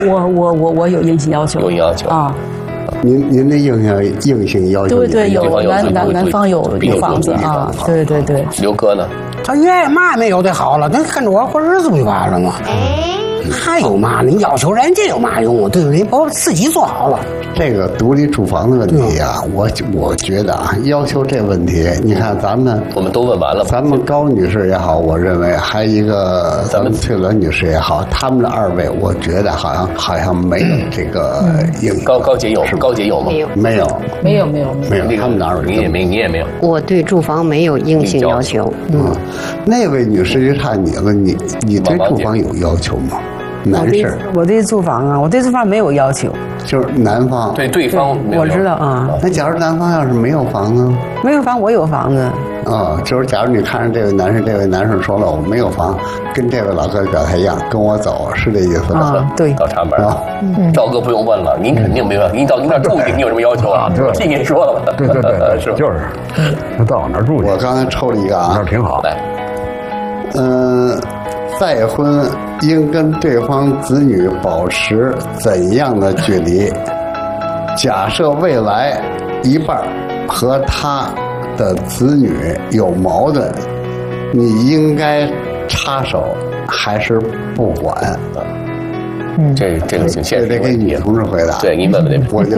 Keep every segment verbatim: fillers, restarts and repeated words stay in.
我我我我有硬性要求， 有要求啊。 您您的硬性硬性要求？ 对对，有南南南方有有房子啊，对对对。 刘哥呢？ 他愿意嘛没有的好了，那跟着我过日子不就完了吗？还有嘛？你要求人家有嘛用啊？对不对？把自己做好了。 这个独立住房的问题啊，我我觉得啊，要求这问题，你看咱们我们都问完了， 咱们高女士也好，我认为还有一个咱们翠伦女士也好，他们的二位，我觉得好像好像没有这个硬。 高高姐有是高姐有吗？ 没有， 没有， 没有没有没有，他们哪有？ 你也没你也没有。 我对住房没有硬性要求。 嗯，那位女士就差你了，你你对住房有要求吗？男士， 我对住房啊，我对住房没有要求， 就是男方对对方没有我知道啊。 那假如男方要是没有房呢？ 没有房，我有房子。 啊、哦，就是假如你看着这位男士，这位男士说了我没有房，跟这位老哥表态一样，跟我走，是这意思吧？ 啊，对。 到插门啊，赵哥不用问了，您肯定没有，您到您那住去，你有什么要求啊？我替您说了。 对对对， 是就是，那到我那儿住去。 我刚才抽了一个啊， 那挺好。 来， 嗯。再婚应跟对方子女保持怎样的距离？假设未来一半和他的子女有矛盾，你应该插手还是不管？ 嗯，这这个挺现实， 得给女同志回答。 对，您问问那， 我就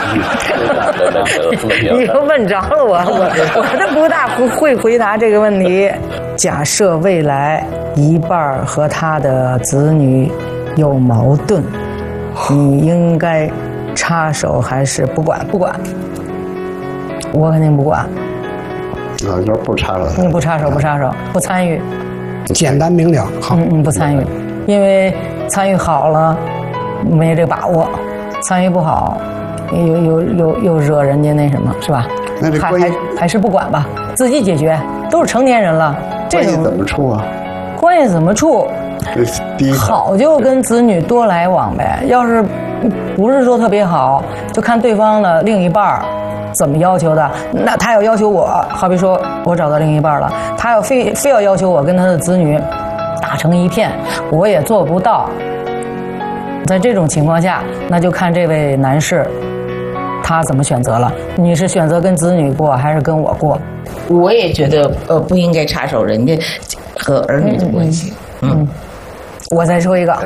你都问着了我，我我都不大会回答这个问题。假设未来一半和他的子女有矛盾，你应该插手还是不管？不管，我肯定不管。 啊，就是不插手。 嗯，不插手，不插手，不参与。 简单明了，好。 嗯嗯，不参与，因为参与好了没这把握，参与不好又又又又惹人家那什么，是吧？ 那这还还还是不管吧，自己解决，都是成年人了。 关系怎么处啊？ 关系怎么处？ 第一好就跟子女多来往呗。要是不是说特别好，就看对方的另一半怎么要求的。那他要要求我，好比说我找到另一半了，他要非非要要求我跟他的子女打成一片，我也做不到。在这种情况下，那就看这位男士他怎么选择了。你是选择跟子女过，还是跟我过？ 我也觉得呃不应该插手人家和儿女的关系。嗯，嗯嗯我再说一个。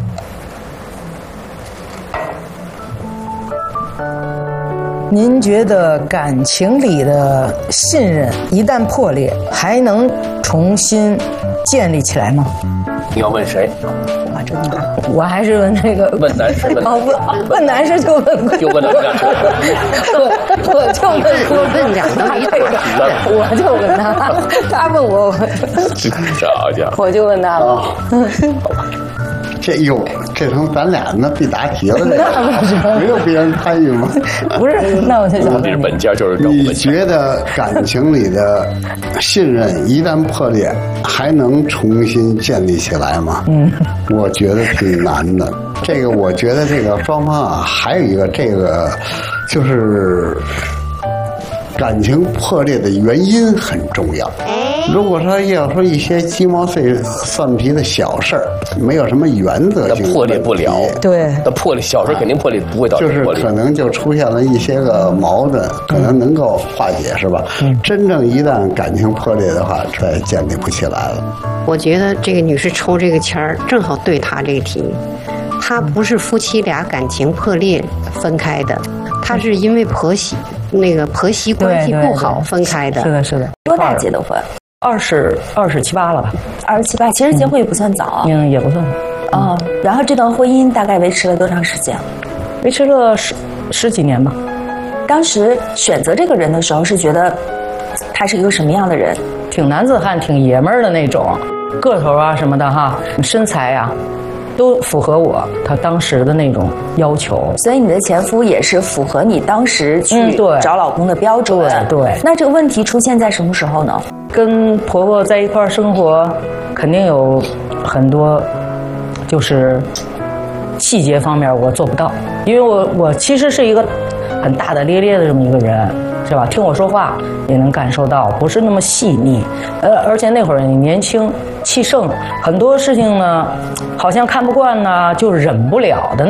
您觉得感情里的信任一旦破裂，还能重新建立起来吗？ 你要问谁？ 哇，真难！我还是问那个问男士。 哦，问问男士就问， 就问男士。 我我就问我问两个一对， 我就问他，他问我， 好家伙， 我就问他了。 这哟，这成咱俩那必答题了，这没有别人参与吗？ 不是，那我就想问你，本家就是你觉得感情里的信任一旦破裂，还能重新建立起来吗？嗯，我觉得挺难的。这个，我觉得这个双方啊，还有一个这个就是感情破裂的原因很重要。如果说要说一些鸡毛碎蒜皮的小事儿，没有什么原则性， 破裂不了。 对， 那破裂小事肯定破裂，不会导致破裂。 就是可能就出现了一些个矛盾，可能能够化解，是吧？嗯。真正一旦感情破裂的话，这也建立不起来了。 我觉得这个女士抽这个签儿正好对她这个题，她不是夫妻俩感情破裂分开的，她是因为婆媳那个婆媳关系不好分开的。 是的，是的。 多大结的婚？ 二十二十七八了吧？ 二十七八，其实结婚也不算早。 嗯，也不算。 哦，然后这段婚姻大概维持了多长时间？ 维持了十十几年吧。 当时选择这个人的时候，是觉得他是一个什么样的人？ 挺男子汉，挺爷们儿的那种，个头啊什么的哈，身材啊，都符合我他当时的那种要求。 所以你的前夫也是符合你当时去找老公的标准。 嗯、对, 对。 那这个问题出现在什么时候呢？ 跟婆婆在一块儿生活，肯定有很多就是细节方面我做不到，因为我我其实是一个很大大咧咧的这么一个人，是吧？听我说话也能感受到，不是那么细腻。呃，而且那会儿你年轻气盛，很多事情呢，好像看不惯呢，就忍不了的那。